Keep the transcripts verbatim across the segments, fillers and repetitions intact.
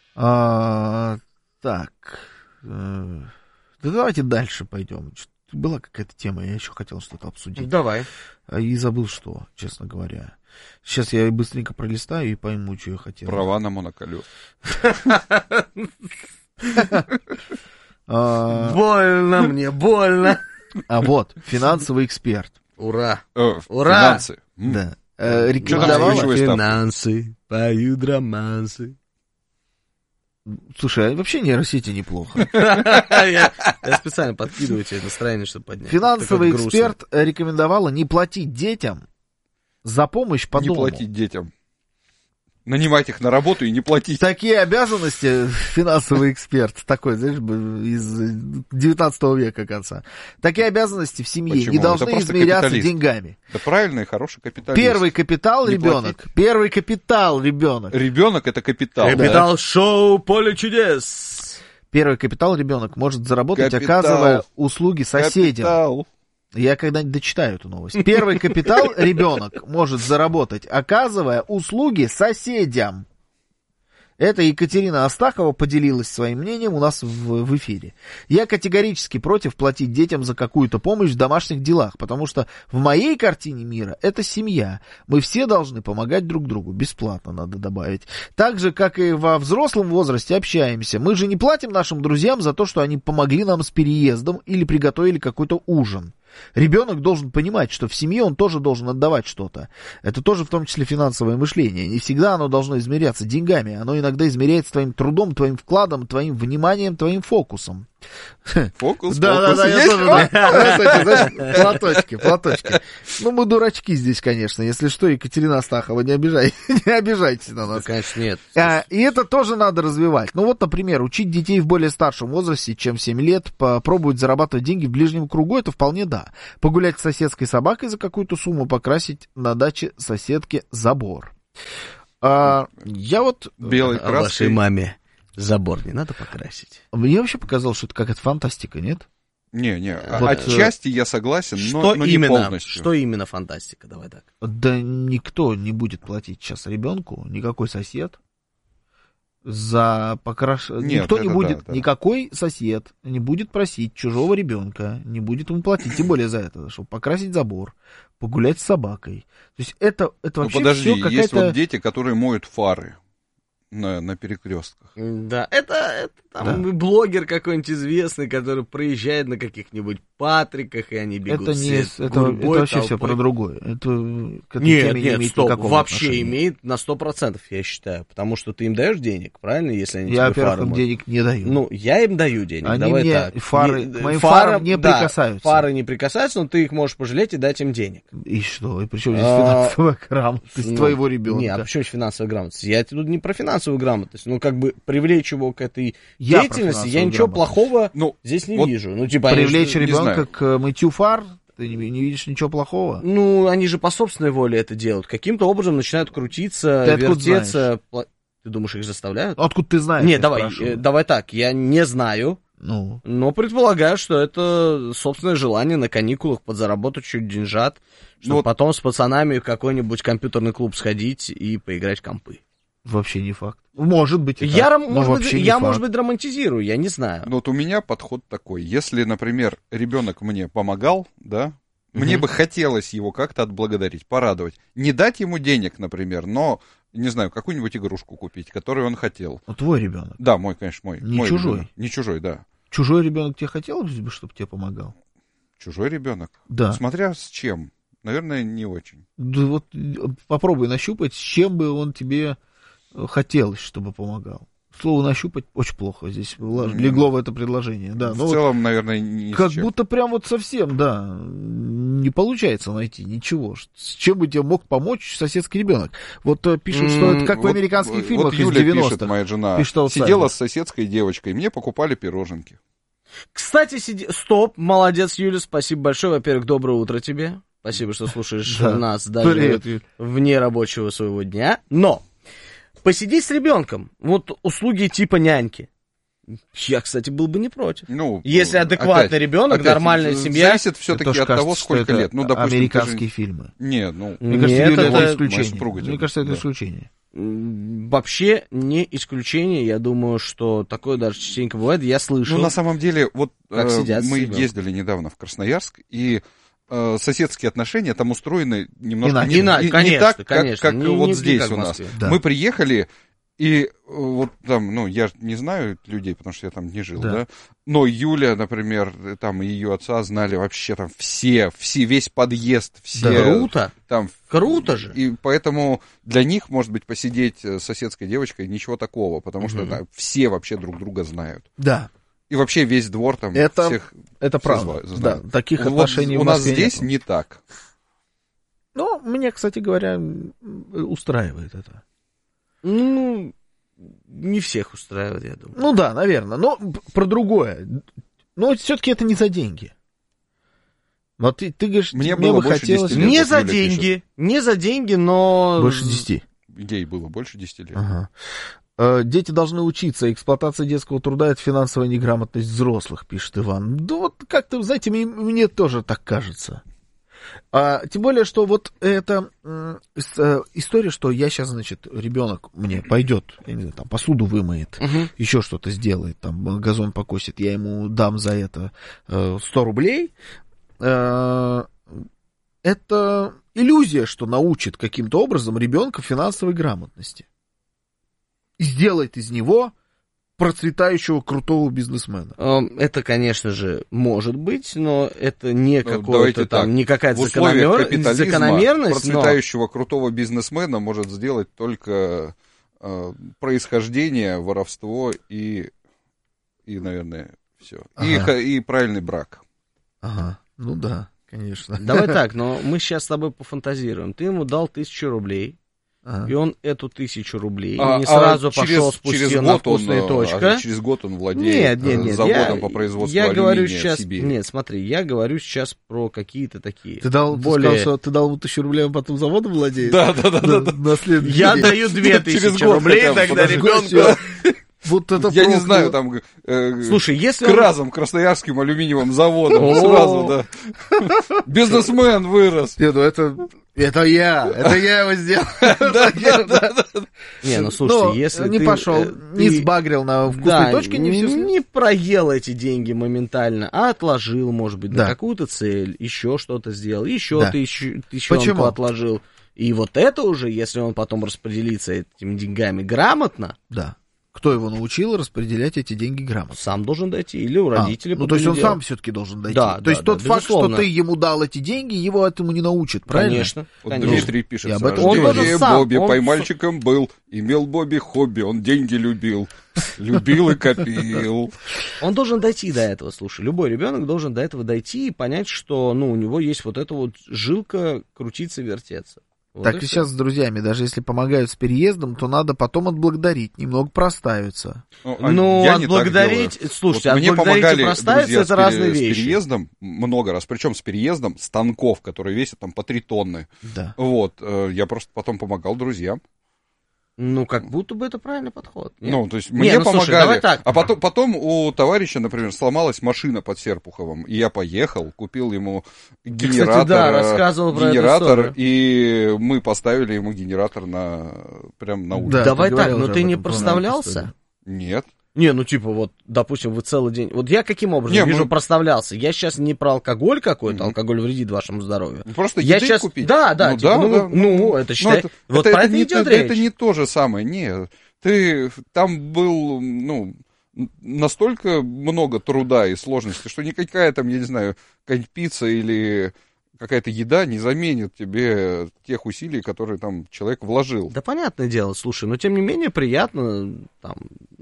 А, так. Да давайте дальше пойдем. Была какая-то тема, я еще хотел что-то обсудить. Давай. И забыл, что, честно говоря. Сейчас я быстренько пролистаю и пойму, что я хотел. Права на моноколес. Больно мне, больно. А вот, финансовый эксперт. Ура. Ура. Финансы. Да. Рекомендовала. Финансы, поют романсы. Слушай, а вообще нейросети неплохо. Я специально подкидываю тебе настроение, чтобы поднять. Финансовый эксперт рекомендовала не платить детям за помощь по дому. Не платить детям. Нанимать их на работу и не платить. Такие обязанности, финансовый эксперт, такой, знаешь, из девятнадцатого века конца. Такие обязанности в семье Почему? не должны измеряться капиталист. деньгами. Да правильный, хороший капиталист. Первый капитал не ребенок. Платить. Первый капитал ребенок. Ребенок это капитал. Капитал да? шоу «Поле чудес». Первый капитал ребенок может заработать, Капитал. оказывая услуги соседям. Капитал. Я когда-нибудь дочитаю эту новость. Первый капитал ребенок может заработать, оказывая услуги соседям. Это Екатерина Астахова поделилась своим мнением у нас в, в эфире. Я категорически против платить детям за какую-то помощь в домашних делах, потому что в моей картине мира это семья. Мы все должны помогать друг другу. Бесплатно, надо добавить. Так же, как и во взрослом возрасте общаемся. Мы же не платим нашим друзьям за то, что они помогли нам с переездом или приготовили какой-то ужин. Ребенок должен понимать, что в семье он тоже должен отдавать что-то. Это тоже в том числе финансовое мышление. Не всегда оно должно измеряться деньгами. Оно иногда измеряется твоим трудом, твоим вкладом, твоим вниманием, твоим фокусом. Фокус, да, фокус. Да, да, я тоже, да. Знаешь, платочки, платочки. Ну, мы дурачки здесь, конечно. Если что, Екатерина Астахова, не обижай, не обижайтесь на нас. Да, конечно, нет. А, и это тоже надо развивать. Ну, вот, например, учить детей в более старшем возрасте, чем семь лет, попробовать зарабатывать деньги в ближнем кругу, это вполне да. Погулять с соседской собакой за какую-то сумму, покрасить на даче соседки забор. А, я вот... Белой А вашей краской. маме забор не надо покрасить. Мне вообще показалось, что это какая-то фантастика, нет? Не, не, Вот, отчасти я согласен, Что но, но не именно? полностью. Что именно фантастика? Давай так. Да никто не будет платить сейчас ребенку, никакой сосед, за покрашивание. Нет, Никто не это будет, да, да. никакой сосед не будет просить чужого ребенка, не будет ему платить, тем более за это, чтобы покрасить забор, погулять с собакой. То есть это, это Ну вообще подожди, все какая-то... есть вот дети, которые моют фары на, на перекрестках. Да, это, это там Да. блогер какой-нибудь известный, который проезжает на каких-нибудь Патриках, и они бегут Это, не, все это, это гурьбой, вообще все толпой. про другое. Это к этой Нет, теме не нет, имеет стоп, никакого вообще отношения. имеет на сто процентов, я считаю, потому что ты им даешь денег, правильно, если они Я, тебе во-первых, фары им моют? денег не даю. Ну, я им даю денег, Они давай мне так. фары- Не- к моим фара- фарам не да, прикасаются. Фары не прикасаются, но ты их можешь пожалеть и дать им денег. И что? И причем здесь А, финансовая грамотность Ну, твоего ребенка? Не, а почему здесь финансовая грамотность? Я тут не про финансовую грамотность, ну, как бы привлечь его к этой Я про деятельности, я финансовую ничего грамотность. плохого Ну, здесь не вот вижу. Ну, типа, они Привлечь же- не ребенка знаю. к мытью фар? Ты не, не видишь ничего плохого? Ну, они же по собственной воле это делают. Каким-то образом начинают крутиться, Ты откуда вертеться. Пла- Ты думаешь, их заставляют? Откуда ты знаешь? Не, я давай, спрашиваю? э, давай так, я не знаю, Ну, но предполагаю, что это собственное желание на каникулах подзаработать чуть деньжат, чтобы Ну вот- потом с пацанами в какой-нибудь компьютерный клуб сходить и поиграть в компы. вообще не факт. Может быть, и Я, так, ром- но может быть, вообще не я факт. может быть, романтизирую, я не знаю. Ну, вот у меня подход такой. Если, например, ребенок мне помогал, да, мне Мгм. бы хотелось его как-то отблагодарить, порадовать. Не дать ему денег, например, но, не знаю, какую-нибудь игрушку купить, которую он хотел. Ну, твой ребенок. Да, мой, конечно, мой. Не мой чужой. ребенок. Не чужой, да. Чужой ребенок тебе хотелось бы, чтобы тебе помогал? Чужой ребенок. Да. Смотря с чем. Наверное, не очень. Да вот э, попробуй нащупать, с чем бы он тебе э, хотелось, чтобы помогал. Слово «нащупать» очень плохо здесь влаж- легло в это предложение. Да, в ну вот целом, наверное, не как с чем. будто прям вот совсем, да, не получается найти ничего. С чем бы тебе мог помочь соседский ребенок? Вот э, пишут, что это как в Вот- американских вот фильмах из Юля пишет, девяностых. моя жена, Пишет аутсайдер. сидела с соседской девочкой, мне покупали пироженки. Кстати, сиди... Стоп, молодец, Юля, спасибо большое. Во-первых, доброе утро тебе. Спасибо, что слушаешь Да. нас даже Привет, Юль. вне рабочего своего дня. Но посидеть с ребенком, вот услуги типа няньки. Я, кстати, был бы не против. Ну, Если адекватный опять- ребенок, опять, нормальная семья. Зависит все-таки Мне тоже от того, кажется, что сколько это лет. Ну, допустим, ты же- американские фильмы. Не, ну, Мне кажется, Нет, Юля, это- это исключение. моя супруга Мне тебе- кажется, это да. исключение. вообще не исключение. Я думаю, что такое даже частенько бывает. Я слышал. Ну, на самом деле, вот как э, сидят мы с ездили недавно в Красноярск, и э, соседские отношения там устроены немножко Иначе. не, Иначе, не- конечно, не так, как, конечно. как Не- вот не здесь как в у нас. Москве. Да. Мы приехали, и э, вот там, ну, я ж не знаю людей, потому что я там не жил, Да. да, но Юля, например, там и ее отца знали вообще там все, все, весь подъезд, все. Да. Круто. Там, Круто же. и поэтому для них, может быть, посидеть с соседской девочкой ничего такого, потому что Мгм. да, все вообще друг друга знают. Да, И вообще весь двор там Это- всех это все правда. зва- Да, знают. таких Вот отношений у в нас Москве здесь нету. не так. Ну, мне, кстати говоря, м, устраивает это. Ну, не всех устраивает, я думаю. Ну да, наверное. Но п- про другое. Но все-таки это не за деньги. Вот ты, ты говоришь, Мне мне было бы больше хотелось... десяти лет. Не вот за Юля деньги, не за деньги, но... Больше десяти. Ей было больше десяти лет. Ага. Э, Дети должны учиться. Эксплуатация детского труда — это финансовая неграмотность взрослых, пишет Иван. Да вот как-то, знаете, мне, мне тоже так кажется. А, тем более, что вот эта м, с- э, история, что я сейчас, значит, ребенок мне пойдет, я не знаю, там посуду вымоет, Мгм. еще что-то сделает, там газон покосит, я ему дам за это э, сто рублей. Э, это иллюзия, что научит каким-то образом ребенка финансовой грамотности. И сделает из него процветающего крутого бизнесмена. Эм, Это, конечно же, может быть, но это не Ну, какое-то давайте там, так. не какая-то В условиях закономер- капитализма закономерность, но... процветающего крутого бизнесмена может сделать только э, происхождение, воровство и, и наверное, все. И, Ага. ха- и правильный брак. Ага, ну да, конечно. Давай так, но мы сейчас с тобой пофантазируем. Ты ему дал тысячу рублей, Ага. и он эту тысячу рублей А- не а сразу через- пошел, через спустил на год он, вкусная э, точка. а через год он Нет, владеет нет, э, нет. заводом я, по производству я говорю алюминия сейчас, в Сибири. нет, смотри, я говорю сейчас про какие-то такие Ты дал, более... ты сказал, что ты дал ему тысячу рублей, он потом заводом владеет? Да, да, да, да, На- на следующий Я день. даю две Через тысячи год рублей хотя бы, тогда подожди. ребенку. Вот это Я не просто- знаю, там э, Слушай, если он... Кразом, Красноярским алюминиевым заводом О. сразу, да. Бизнесмен вырос. Нет, ну это, это я, это я его сделал. Да, да, да, да. Не, ну слушай, Ну, если не ты, пошел, э, не ты- сбагрил на вкусной Да, точке, не все съел. не проел эти деньги моментально, а отложил, может быть, Да. на какую-то цель, еще что-то сделал, еще Да. тысячу, тысячонку Почему? отложил. И вот это уже, если он потом распределится этими деньгами грамотно, Да. Кто его научил распределять эти деньги грамотно? сам должен дойти. Или у А, родителей. ну, то есть он потом сам все-таки должен дойти. Да, то да, есть да, тот факт, безусловно. что ты ему дал эти деньги, его этому не научит, правильно? Конечно, Вот конечно. Дмитрий пишет, Я с об этом рождения говорю. Он тоже сам, Бобби он поймальчиком был, имел Бобби хобби, он деньги любил, любил и копил. Он должен дойти до этого, слушай. Любой ребенок должен до этого дойти и понять, что ну, у него есть вот эта вот жилка крутиться, вертеться. Вот Так и всё. сейчас с друзьями, даже если помогают с переездом, то надо потом отблагодарить, немного проставиться. а Ну, я не так отблагодарить, делаю. слушайте, Вот мне отблагодарить и помогали проставиться друзья это с пере- разные с вещи. переездом много раз, причем с переездом станков, которые весят там по три тонны. Да. Вот, э, я просто потом помогал друзьям. Ну, как будто бы это правильный подход. Нет? Ну, то есть Не, мне ну, слушай, помогали. давай так. А потом, потом у товарища, например, сломалась машина под Серпуховым, и я поехал, купил ему Ты, генератор, кстати, да, э, рассказывал про эту генератор, историю. и мы поставили ему генератор на прям на улице. Да, Давай ты так, говорил но уже ты об не этом, помню, эту проставлялся? историю. Нет. Не, ну типа вот, допустим, вы целый день... Вот я каким образом Не, вижу мы- проставлялся? Я сейчас не про алкоголь какой-то, Мгм. алкоголь вредит вашему здоровью. Просто Я еды сейчас... купить. Да, да, Ну типа, да, ну, да. ну, это Ну, считай... это, вот это- про это это не, идет это, речь. это не то же самое, нет. Ты там был, ну, настолько много труда и сложности, что никакая там, я не знаю, какая-нибудь пицца или какая-то еда не заменит тебе тех усилий, которые там человек вложил. Да, понятное дело, слушай, но тем не менее приятно, там,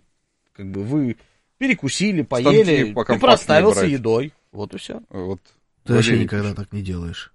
как бы вы перекусили, поели, ты покомпактнее проставился брать. едой, вот и все. Вот. Ты вообще Владимир никогда пишет. так не делаешь.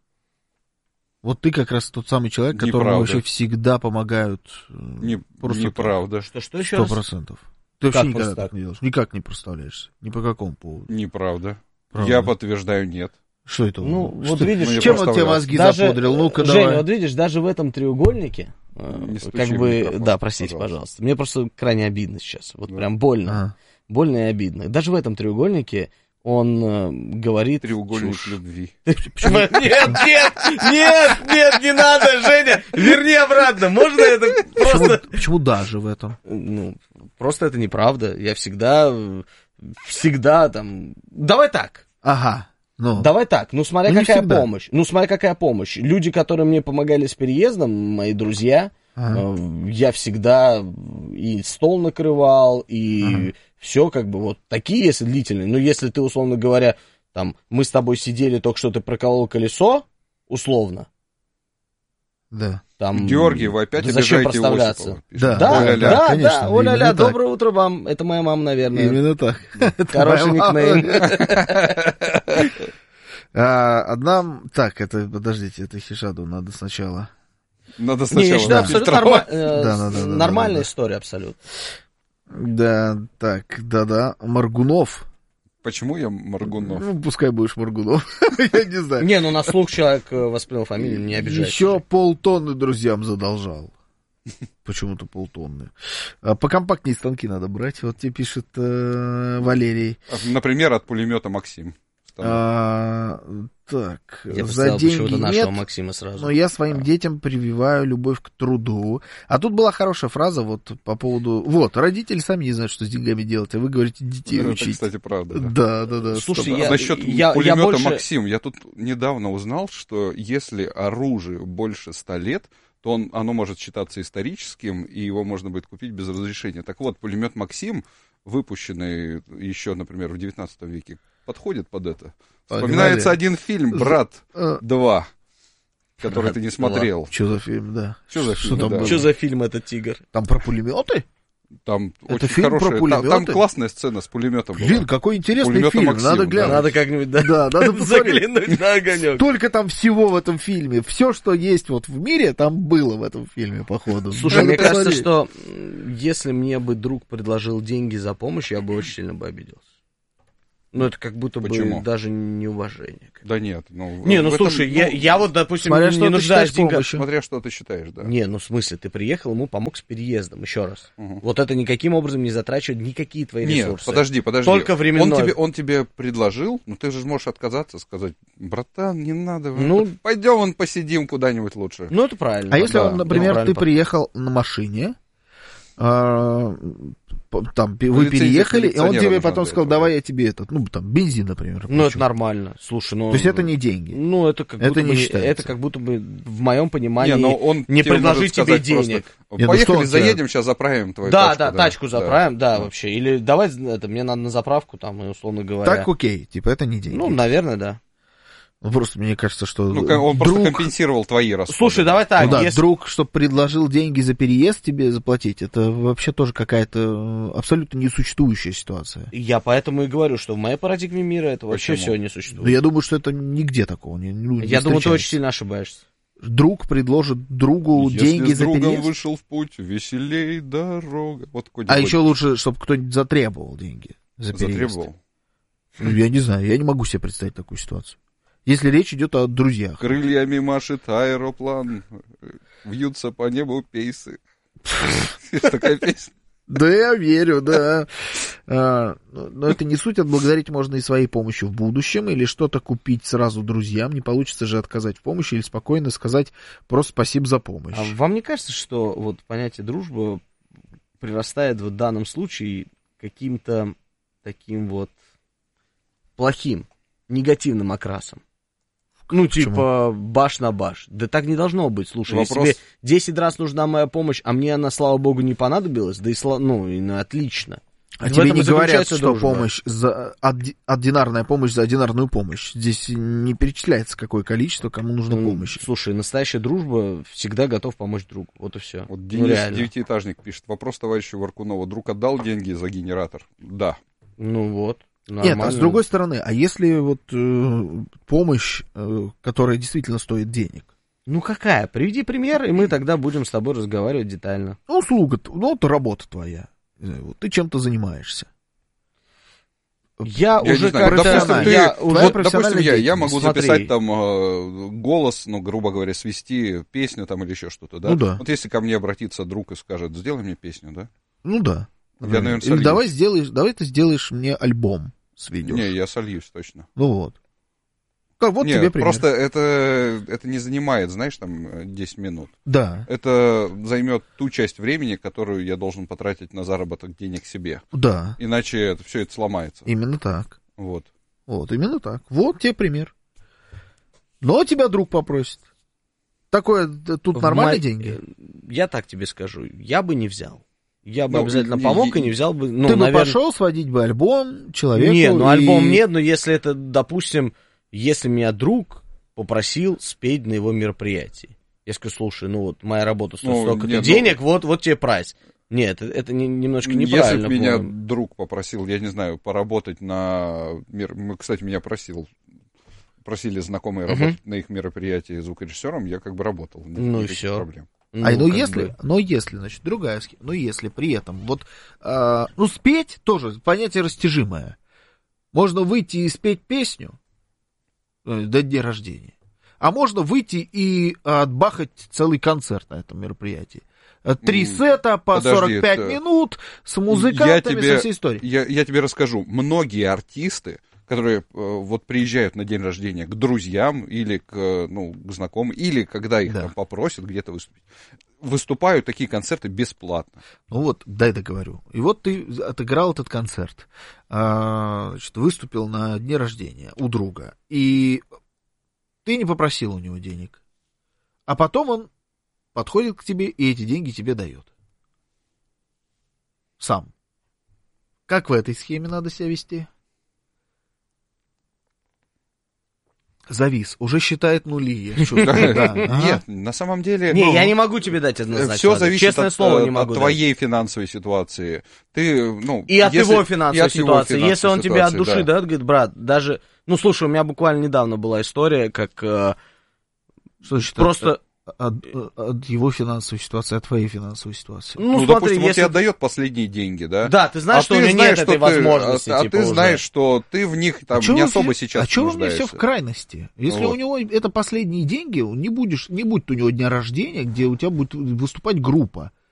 Вот ты как раз тот самый человек, которому Неправда. вообще всегда помогают. э, Не, просто неправда. Что, что еще Сто раз? процентов. Ты вообще Как никогда просто так так? не делаешь. Никак не проставляешься. Ни по какому поводу. Неправда. Правда. Я подтверждаю, нет. Что это? Ну, Что- вот видишь, Ну, я чем просто он тебе врал. мозги Даже- запудрил? Ну-ка, Женя, давай. вот видишь, даже в этом треугольнике, э, Не стучи как в бы, микрофон, да, простите, пожалуйста. пожалуйста. Мне просто крайне обидно сейчас, вот Да. прям больно, Ага. больно и обидно. Даже в этом треугольнике он э, говорит... Треугольник чушь. любви. Почему? Нет, нет, нет, нет, не надо, Женя, верни обратно, можно это просто... Почему, почему даже в этом? Ну, просто это неправда, я всегда, всегда там... Давай так. Ага. Ну. Давай так, ну смотря Ну, не какая всегда. помощь. Ну смотря какая помощь. Люди, которые мне помогали с переездом, мои друзья, Ага. э, я всегда и стол накрывал, и Ага. все как бы вот такие, если длительные. Но если ты, условно говоря, там, мы с тобой сидели, только что ты проколол колесо, условно, Да. там... Георгий, вы опять да зачем обижаете проставляться? Иосифова. пишет. Да. Да, Оля-ля. да, конечно, да, Оля-ля, именно так. доброе утро вам. Это моя мама, наверное. Именно так. Это Хороший моя никнейм. мама. А, Одна... Так, это, подождите, это Хишаду надо сначала. Надо Не, я сначала считаю, абсолютно фильтровать. норма- э, Да, да, да, да, нормальная да, да. история, абсолютно. Да, так, да-да. Моргунов. Почему я Моргунов? Ну, пускай будешь Моргунов. Я не знаю. Не, ну на слух человек э, воспринял фамилию, не обижайся. Еще полтонны друзьям задолжал. Почему-то полтонны. А, покомпактнее станки надо брать. Вот тебе пишет э, Валерий. Например, от пулемета Максим. А, так, Я за представил почему-то деньги нашего нет, Максима сразу. но я своим детям прививаю любовь к труду. А тут была хорошая фраза вот по поводу... Вот, родители сами не знают, что с деньгами делать, а вы говорите детей Это, учить. кстати, правда. Да. Да, да, да. Слушай, стоп. я- А насчет я- я пулемета больше- Максим, я тут недавно узнал, что если оружию больше ста лет, то он, оно может считаться историческим, и его можно будет купить без разрешения. Так вот, пулемет Максим, выпущенный еще, например, в девятнадцатом веке, подходит под это. Погнали. Вспоминается один фильм «Брат Э, два», который «Брат ты не два». смотрел. Что за фильм, да. Что за Что фильм? там да. было? Что за фильм этот «Тигр»? Там про пулеметы? Там Это очень фильм про хорошая, там, пулемёты? там классная сцена с пулеметом была. Блин, какой интересный Пулемёта фильм, Максим, надо да. глянуть. Надо как-нибудь, да, Да, надо посмотреть. заглянуть на огонек. Только там всего в этом фильме. Все, что есть вот в мире, там было в этом фильме, походу. Слушай, Надо мне кажется, посмотреть. что м, если мне бы друг предложил деньги за помощь, я бы очень сильно бы обиделся. Ну, это как будто Почему? бы даже неуважение. Да нет. Ну, Не, ну в этом, слушай, я, ну, я вот, допустим, Смотря не что ты нуждаюсь считаешь в деньгах. помощью. Смотря что ты считаешь, да. Не, ну в смысле, ты приехал, ему помог с переездом, еще раз. Мгм. Вот это никаким образом не затрачивает никакие твои Нет, ресурсы. подожди, подожди. Только временной. Он тебе, он тебе предложил, ну ты же можешь отказаться, сказать, братан, не надо. Ну- пойдем вон посидим куда-нибудь лучше. Ну, это правильно. А если Да, он, например, да, ты правильно. приехал на машине, а, п- там, пе- вы Лицензия переехали, и он коллекционера тебе нужна потом для сказал, этого. давай я тебе этот, ну, там, бензин, например. Ну, это включу. нормально. Слушай, ну... То есть это не деньги. Ну, это как Это будто не бы, считается. это как будто бы, в моем понимании, Не, но он не тебе предложить может тебе сказать просто, денег. Не, ну Поехали, что он тебе- заедем, сейчас заправим твою Да, тачку. да, тачку заправим, да, Да. вообще. Или давай, это, мне надо на заправку, там, и, условно говоря. Так окей, типа, это не деньги. Ну, наверное, да. Ну, просто мне кажется, что Ну, ка- он просто друг, компенсировал твои расходы. Слушай, давай так, ну да, если... друг, что предложил деньги за переезд тебе заплатить, это вообще тоже какая-то э, абсолютно несуществующая ситуация. Я поэтому и говорю, что в моей парадигме мира это вообще Почему? все не Но существует. я думаю, что это нигде такого не, ну, не Я думаю, ты встречается. очень сильно ошибаешься. Друг предложит другу Если деньги с за другом переезд. вышел в путь, веселей дорога. Вот какой А дебиль. еще лучше, чтобы кто-нибудь затребовал деньги за переезд. Затребовал. Ну, я не знаю, я не могу себе представить такую ситуацию. Если речь идет о друзьях. Крыльями машет аэроплан, вьются по небу пейсы. Есть такая песня. Да, я верю, да. А, но это не суть, отблагодарить можно и своей помощью в будущем, или что-то купить сразу друзьям. Не получится же отказать в помощи, или спокойно сказать просто спасибо за помощь. А вам не кажется, что вот понятие дружбы прирастает в данном случае каким-то таким вот плохим, негативным окрасом? Ну, Почему? типа, баш на баш. Да так не должно быть. Слушай, если Вопрос- тебе десять раз нужна моя помощь, а мне она, слава богу, не понадобилась, да и, сла- ну, и ну, отлично. А В тебе этом и не говорят, заключается что дружба. помощь за одди- одинарная помощь за одинарную помощь. Здесь не перечисляется, какое количество, кому нужна Ну, помощь. слушай, настоящая дружба всегда готов помочь другу. Вот и все. Вот ну, Денис, реально. девятиэтажник, пишет. Вопрос товарищу Варкунову. Друг отдал деньги за генератор? Да. Ну вот. Нет, Нормально. а с другой стороны, а если вот э, помощь, э, которая действительно стоит денег? Ну какая? Приведи пример, и мы тогда будем с тобой разговаривать детально. Ну, услуга, ну, это работа твоя. Не знаю, вот ты чем-то занимаешься. Я, Я уже не знаю, как-то... допустим, ты, я твоя уже... вот, профессиональная допустим, я, я деятельность. могу Смотри. записать там э, голос, ну, грубо говоря, свести песню там или еще что-то, да? Ну да. Вот если ко мне обратится друг и скажет, сделай мне песню, да? Ну да. Я, наверное, Или солью. давай сделаешь, давай ты сделаешь мне альбом. сведешь. Не, я сольюсь точно. Ну вот. Как, вот Не, тебе пример. просто это, это не занимает, знаешь, там десять минут. Да, Это займет ту часть времени, которую я должен потратить на заработок денег себе. да, Иначе это, все это сломается. именно так. Вот. Вот, именно так. Вот тебе пример. Но тебя друг попросит. Такое, д- тут В нормальные мо- деньги? Я так тебе скажу, я бы не взял. Я бы Ну, обязательно не- помог не- и не взял бы. Ну, Ты бы наверное... пошел сводить бы альбом человеку? Не, ну и- альбом нет, но если это, допустим, если меня друг попросил спеть на его мероприятии. Я скажу, слушай, ну вот моя работа стоит Ну, столько-то нет, ну- денег, вот, вот тебе прайс. Нет, это, это не- немножко Если неправильно. бы меня по-моему. друг попросил, я не знаю, поработать на... мер- ну, кстати, меня просил, просили знакомые Мгм. работать на их мероприятии звукорежиссером, я как бы работал. Нет Ну и никаких всё. проблем. Ну, А ну как если, бы. но если, значит, другая схема, но если при этом, вот, а, ну спеть тоже понятие растяжимое. Можно выйти и спеть песню э, до дня рождения, а можно выйти и отбахать целый концерт на этом мероприятии. Э, Три М, сета по подожди, сорок пять это- минут с Я музыкантами, тебе, со всей историей. я, я тебе расскажу. Многие артисты, которые э, вот приезжают на день рождения к друзьям или к, э, ну, к знакомым, или когда их Да. там попросят где-то выступить, выступают такие концерты бесплатно. Ну вот, дай договорю. И вот ты отыграл этот концерт, а, значит, выступил на дне рождения у друга, и ты не попросил у него денег. А потом он подходит к тебе и эти деньги тебе дает. Сам. Как в этой схеме надо себя вести? Завис, уже считает нули, я чувствую. Да, ага. Нет, на самом деле... Не, ну, я не могу тебе дать однозначно. Все адрес. зависит Честное от, слово, э, не могу от дать. твоей финансовой ситуации. Ты, ну, И от если- его и финансовой от его ситуации. финансовой Если он тебе от ситуации, души да. дает, говорит, брат, даже... Ну, слушай, у меня буквально недавно была история, как э, Что значит просто... от, от- от его финансовой ситуации, от твоей финансовой ситуации? Ну, Ну, смотри, допустим, он если... тебе отдает последние деньги, да? Да, ты знаешь, А что ты у него знаешь, нет что этой ты- возможности. А, а типа, ты уже. знаешь, что ты в них там а чё не вы особо все- сейчас А что вы мне все в нуждаешься. крайности? Если Вот. у него это последние деньги, не будешь, не будет у него дня рождения, где у тебя будет выступать группа.